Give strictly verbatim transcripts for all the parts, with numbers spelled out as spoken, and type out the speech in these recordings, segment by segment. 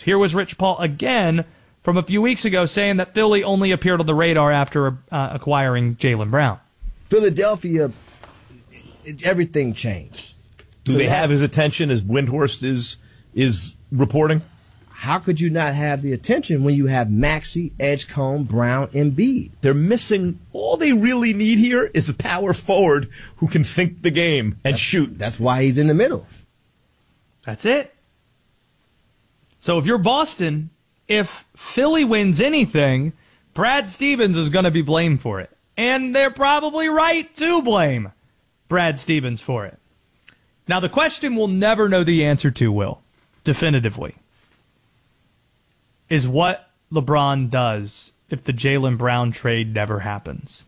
James. Here was Rich Paul again from a few weeks ago saying that Philly only appeared on the radar after uh, acquiring Jaylen Brown. Philadelphia, it, everything changed. Do so they have his attention as Windhorst is is reporting? How could you not have the attention when you have Maxey, Edgecombe, Brown, Embiid? They're missing, all they really need here is a power forward who can think the game and that's, shoot. That's why he's in the middle. That's it. So if you're Boston, if Philly wins anything, Brad Stevens is going to be blamed for it. And they're probably right to blame Brad Stevens for it. Now, the question we'll never know the answer to, Will, definitively, is what LeBron does if the Jaylen Brown trade never happens.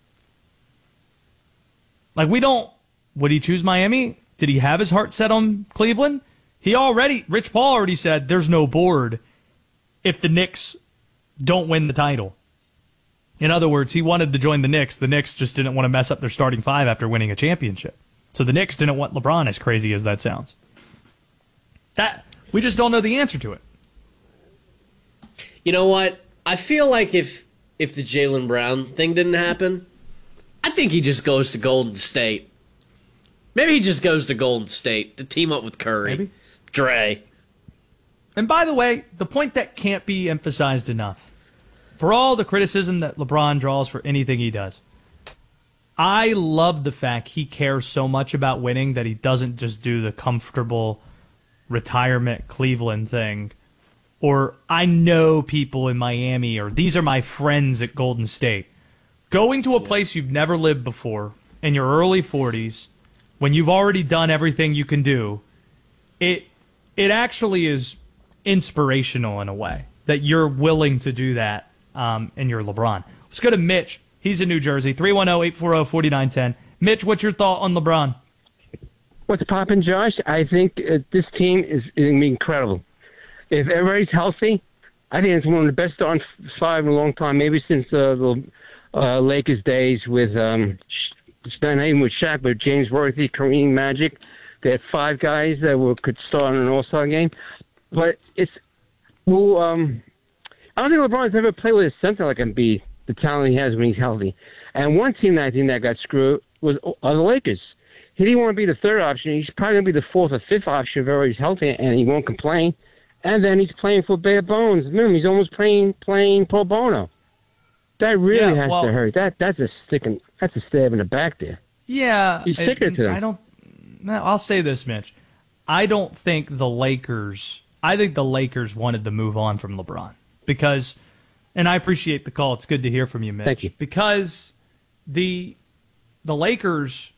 Like, we don't... Would he choose Miami? Did he have his heart set on Cleveland? He already... Rich Paul already said there's no board if the Knicks don't win the title. In other words, he wanted to join the Knicks. The Knicks just didn't want to mess up their starting five after winning a championship. So the Knicks didn't want LeBron, as crazy as that sounds. That we just don't know the answer to it. You know what? I feel like if if the Jaylen Brown thing didn't happen, I think he just goes to Golden State. Maybe he just goes to Golden State to team up with Curry. Maybe. Dre. And by the way, the point that can't be emphasized enough, for all the criticism that LeBron draws for anything he does, I love the fact he cares so much about winning that he doesn't just do the comfortable retirement Cleveland thing. Or I know people in Miami, or these are my friends at Golden State. Going to a place you've never lived before in your early forties, when you've already done everything you can do, it it actually is inspirational in a way that you're willing to do that, um, and you're LeBron. Let's go to Mitch. He's in New Jersey. three one zero, eight four zero, four nine one zero. Mitch, what's your thought on LeBron? What's poppin', Josh? I think uh, this team is, is going to be incredible. If everybody's healthy, I think it's one of the best starting five in a long time, maybe since uh, the uh, Lakers days with, um, not even with Shaq, but James Worthy, Kareem, Magic. They had five guys that were, could start in an all-star game. But it's, well, um, I don't think LeBron's ever played with a center like Embiid, the talent he has when he's healthy. And one team that I think that got screwed was uh, the Lakers. He didn't want to be the third option. He's probably going to be the fourth or fifth option if everybody's healthy, and he won't complain. And then he's playing for bare bones. Remember, he's almost playing playing pro bono. That really yeah, has well, to hurt. That that's a sticking. That's a stab in the back there. Yeah, he's sticking it to them. I don't. No, I'll say this, Mitch. I don't think the Lakers. I think the Lakers wanted to move on from LeBron because, and I appreciate the call. It's good to hear from you, Mitch. Thank you. Because the the Lakers,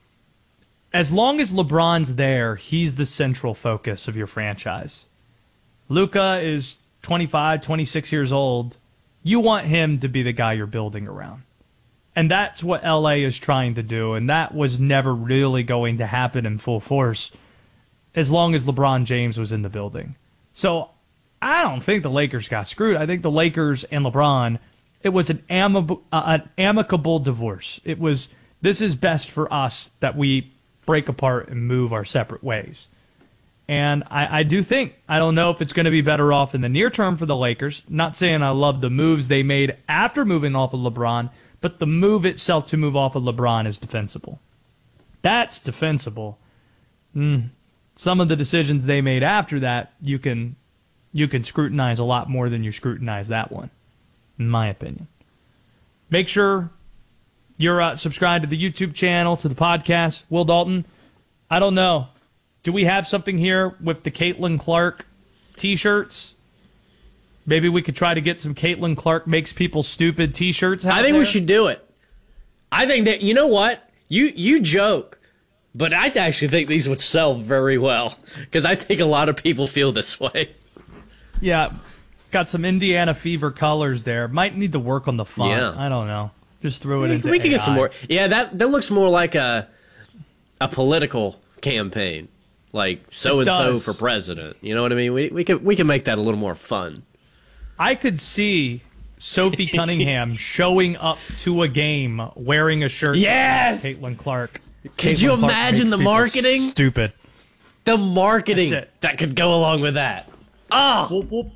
as long as LeBron's there, he's the central focus of your franchise. Luka is twenty-five, twenty-six years old. You want him to be the guy you're building around. And that's what L A is trying to do, and that was never really going to happen in full force as long as LeBron James was in the building. So I don't think the Lakers got screwed. I think the Lakers and LeBron, it was an, amicable, uh, an amicable divorce. It was, this is best for us that we break apart and move our separate ways. And I, I do think, I don't know if it's going to be better off in the near term for the Lakers. Not saying I love the moves they made after moving off of LeBron, but the move itself to move off of LeBron is defensible. That's defensible. Mm. Some of the decisions they made after that, you can you can scrutinize a lot more than you scrutinize that one, in my opinion. Make sure you're uh, subscribed to the YouTube channel, to the podcast. Will Dalton, I don't know. Do we have something here with the Caitlin Clark T-shirts? Maybe we could try to get some Caitlin Clark Makes People Stupid T-shirts out I think there? we should do it. I think that, you know what? You you joke, but I actually think these would sell very well because I think a lot of people feel this way. Yeah, got some Indiana Fever colors there. Might need to work on the font. Yeah. I don't know. Just throw it We, into we can A I. get some more. Yeah, that that looks more like a a political campaign, like so and so does. for president. You know what I mean? We we can we can make that a little more fun. I could see Sophie Cunningham showing up to a game wearing a shirt. Yes! That Caitlin Clark. Could Caitlin you Clark imagine makes the people marketing? Stupid. The marketing That's it. that could go along with that. Oh, We'll, we'll,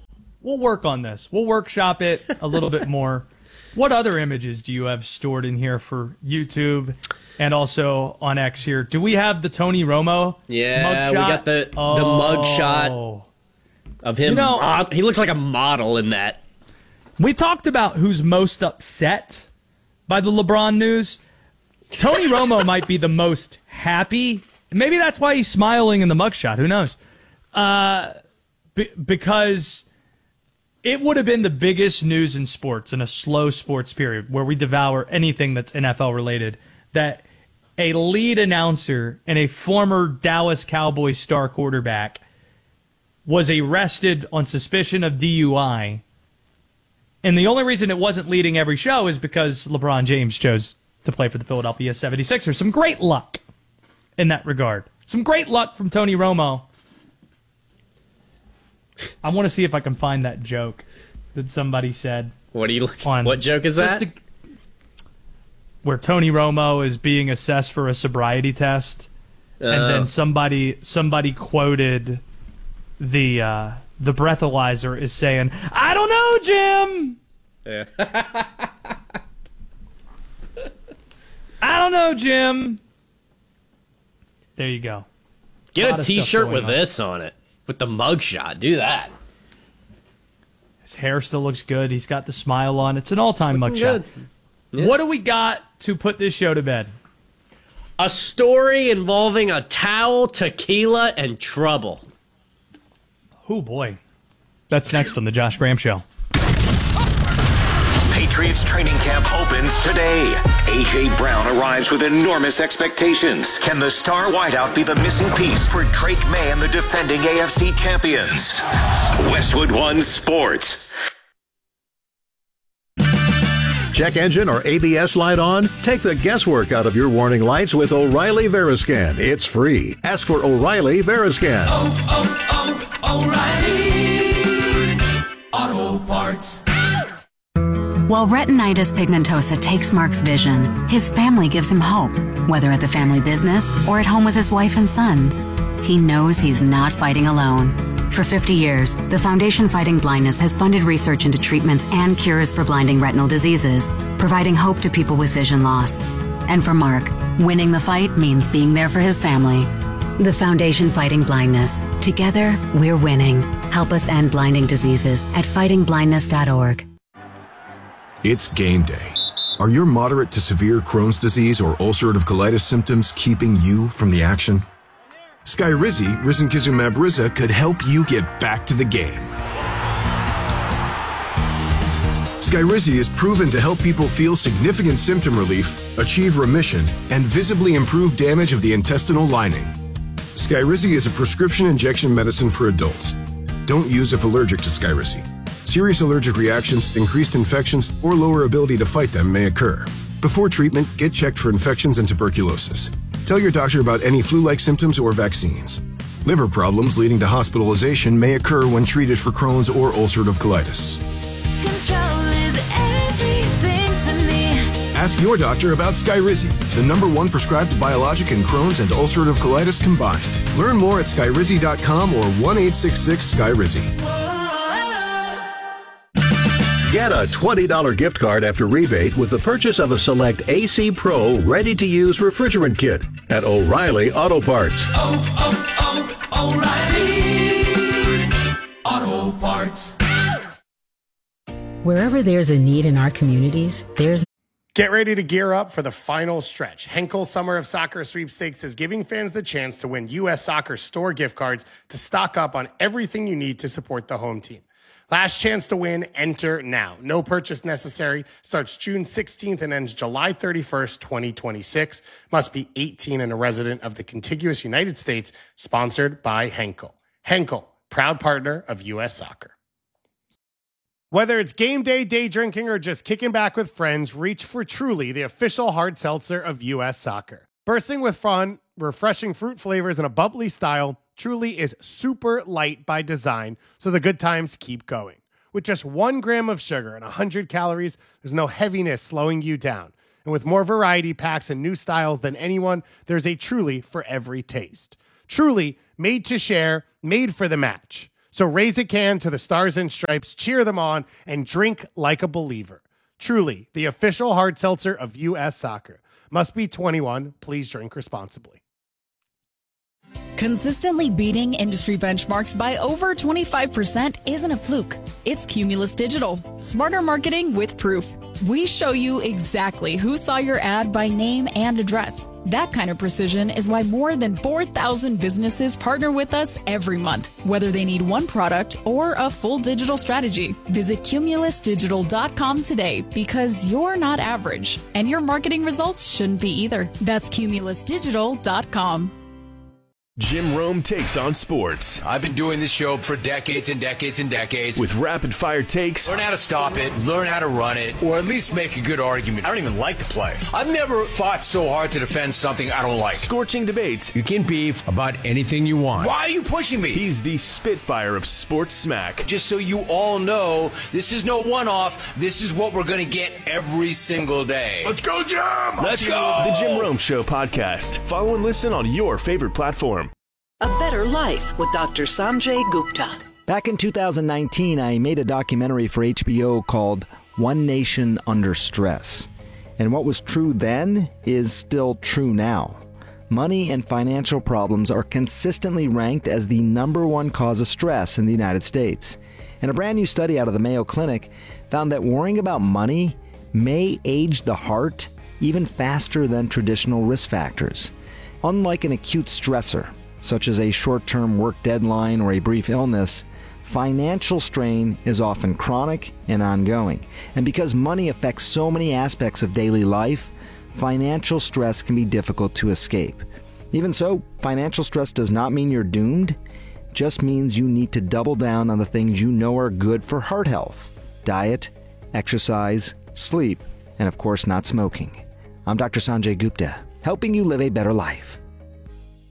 we'll work on this. We'll workshop it a little bit more. What other images do you have stored in here for YouTube and also on X here? Do we have the Tony Romo Yeah, mug we shot? got the, oh. the mug shot of him. You know, uh, he looks like a model in that. We talked about who's most upset by the LeBron news. Tony Romo might be the most happy. Maybe that's why he's smiling in the mugshot. Who knows? Uh, be- because it would have been the biggest news in sports in a slow sports period where we devour anything that's N F L related, that a lead announcer and a former Dallas Cowboys star quarterback was arrested on suspicion of D U I. And the only reason it wasn't leading every show is because LeBron James chose to play for the Philadelphia seventy-sixers. Some great luck in that regard. Some great luck from Tony Romo. I want to see if I can find that joke that somebody said. What are you looking? on, What joke is that? to, where Tony Romo is being assessed for a sobriety test, Uh, and then somebody somebody quoted the uh, the breathalyzer is saying, "I don't know, Jim. yeah. I don't know, Jim." There you go. Get Lot a of stuff T-shirt going with on. this on it, with the mug shot. Do that. His hair still looks good. He's got the smile on. It's an all-time looking mugshot. good. Yeah. What do we got to put this show to bed? A story involving a towel, tequila, and trouble. Oh, boy. That's next on the Josh Graham Show. Patriots training camp opens today. A J. Brown arrives with enormous expectations. Can the star wideout be the missing piece for Drake May and the defending A F C champions? Westwood One Sports. Check engine or A B S light on? Take the guesswork out of your warning lights with O'Reilly Veriscan. It's free. Ask for O'Reilly Veriscan. Oh, oh, oh, O'Reilly Auto Parts. While retinitis pigmentosa takes Mark's vision, his family gives him hope, whether at the family business or at home with his wife and sons. He knows he's not fighting alone. For fifty years, the Foundation Fighting Blindness has funded research into treatments and cures for blinding retinal diseases, providing hope to people with vision loss. And for Mark, winning the fight means being there for his family. The Foundation Fighting Blindness. Together, we're winning. Help us end blinding diseases at fighting blindness dot org. It's game day. Are your moderate to severe Crohn's disease or ulcerative colitis symptoms keeping you from the action? Skyrizi, risankizumab Riza, could help you get back to the game. Skyrizi is proven to help people feel significant symptom relief, achieve remission, and visibly improve damage of the intestinal lining. Skyrizi is a prescription injection medicine for adults. Don't use if allergic to Skyrizi. Serious allergic reactions, increased infections, or lower ability to fight them may occur. Before treatment, get checked for infections and tuberculosis. Tell your doctor about any flu-like symptoms or vaccines. Liver problems leading to hospitalization may occur when treated for Crohn's or ulcerative colitis. Control is everything to me. Ask your doctor about Skyrizi, the number one prescribed biologic in Crohn's and ulcerative colitis combined. Learn more at skyrizi dot com or one eight six six Skyrizi. Get a twenty dollars gift card after rebate with the purchase of a select A C Pro ready-to-use refrigerant kit at O'Reilly Auto Parts. Oh, oh, oh, O'Reilly Auto Parts. Wherever there's a need in our communities, there's Get ready to gear up for the final stretch. Henkel Summer of Soccer Sweepstakes is giving fans the chance to win U S Soccer store gift cards to stock up on everything you need to support the home team. Last chance to win, enter now. No purchase necessary. Starts June sixteenth and ends July thirty-first, twenty twenty-six. Must be eighteen and a resident of the contiguous United States. Sponsored by Henkel. Henkel, proud partner of U S Soccer. Whether it's game day, day drinking, or just kicking back with friends, reach for Truly, the official hard seltzer of U S Soccer. Bursting with fun, refreshing fruit flavors, and a bubbly style, Truly is super light by design, so the good times keep going. With just one gram of sugar and one hundred calories, there's no heaviness slowing you down. And with more variety packs and new styles than anyone, there's a Truly for every taste. Truly, made to share, made for the match. So raise a can to the Stars and Stripes, cheer them on, and drink like a believer. Truly, the official hard seltzer of U S Soccer. Must be twenty-one. Please drink responsibly. Consistently beating industry benchmarks by over twenty-five percent isn't a fluke. It's Cumulus Digital. Smarter marketing with proof. We show you exactly who saw your ad by name and address. That kind of precision is why more than four thousand businesses partner with us every month, whether they need one product or a full digital strategy. Visit cumulus digital dot com today because you're not average, and your marketing results shouldn't be either. That's cumulus digital dot com. Jim Rome takes on sports. I've been doing this show for decades and decades and decades. With rapid-fire takes. Learn how to stop it, learn how to run it, or at least make a good argument. I don't even like the play. I've never fought so hard to defend something I don't like. Scorching debates. You can beef about anything you want. Why are you pushing me? He's the Spitfire of sports smack. Just so you all know, this is no one-off. This is what we're going to get every single day. Let's go, Jim! Let's go! The Jim Rome Show podcast. Follow and listen on your favorite platform. A Better Life with Doctor Sanjay Gupta. Back in two thousand nineteen, I made a documentary for H B O called One Nation Under Stress. And what was true then is still true now. Money and financial problems are consistently ranked as the number one cause of stress in the United States. And a brand new study out of the Mayo Clinic found that worrying about money may age the heart even faster than traditional risk factors. Unlike an acute stressor, such as a short-term work deadline or a brief illness, financial strain is often chronic and ongoing. And because money affects so many aspects of daily life, financial stress can be difficult to escape. Even so, financial stress does not mean you're doomed. It just means you need to double down on the things you know are good for heart health: diet, exercise, sleep, and of course not smoking. I'm Doctor Sanjay Gupta, helping you live a better life.